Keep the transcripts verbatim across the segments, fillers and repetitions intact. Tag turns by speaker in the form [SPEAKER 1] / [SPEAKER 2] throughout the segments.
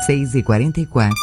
[SPEAKER 1] seis e quarenta e quatro.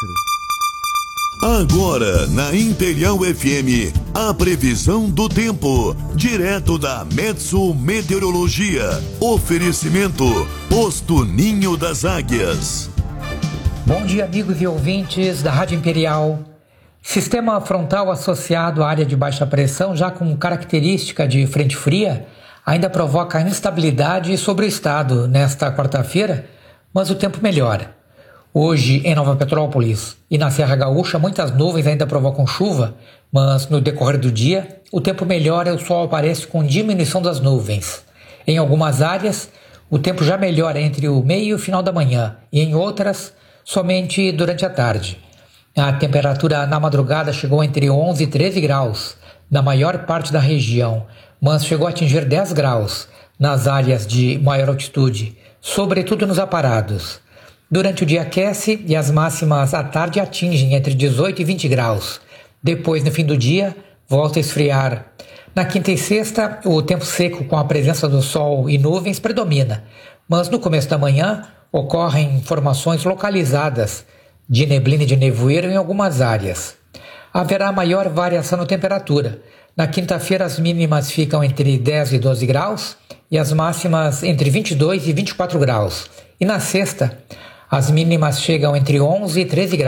[SPEAKER 2] Agora, na Imperial F M, a previsão do tempo, direto da Metsu Meteorologia. Oferecimento, Posto Ninho das Águias.
[SPEAKER 3] Bom dia, amigos e ouvintes da Rádio Imperial. Sistema frontal associado à área de baixa pressão, já com característica de frente fria, ainda provoca instabilidade sobre o estado nesta quarta-feira, mas o tempo melhora. Hoje, em Nova Petrópolis e na Serra Gaúcha, muitas nuvens ainda provocam chuva, mas no decorrer do dia, o tempo melhora e o sol aparece com diminuição das nuvens. Em algumas áreas, o tempo já melhora entre o meio e o final da manhã, e em outras, somente durante a tarde. A temperatura na madrugada chegou entre onze e treze graus na maior parte da região, mas chegou a atingir dez graus nas áreas de maior altitude, sobretudo nos aparados. Durante o dia aquece e as máximas à tarde atingem entre dezoito e vinte graus. Depois, no fim do dia, volta a esfriar. Na quinta e sexta, o tempo seco com a presença do sol e nuvens predomina, mas no começo da manhã ocorrem formações localizadas de neblina e de nevoeiro em algumas áreas. Haverá maior variação na temperatura. Na quinta-feira, as mínimas ficam entre dez e doze graus e as máximas entre vinte e dois e vinte e quatro graus. E na sexta, as mínimas chegam entre onze e treze graus.